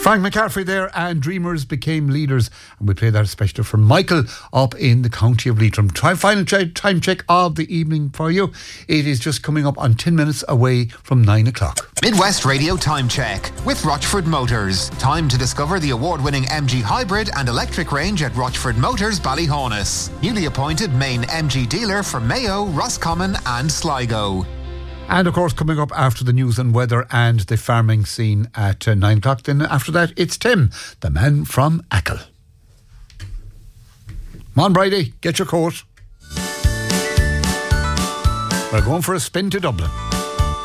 Frank McCaffrey there, and Dreamers became leaders, and we play that especially for Michael up in the county of Leitrim. Final time check of the evening for you. It is just coming up on 10 minutes away from 9 o'clock. Midwest Radio Time Check with Rochford Motors. Time to discover the award-winning MG hybrid and electric range at Rochford Motors Ballyhonus. Newly appointed main MG dealer for Mayo, Roscommon and Sligo. And of course, coming up after the news and weather and the farming scene at 9 o'clock. Then after that, it's Tim, the man from Achill. Come on, Bridie, get your coat. We're going for a spin to Dublin.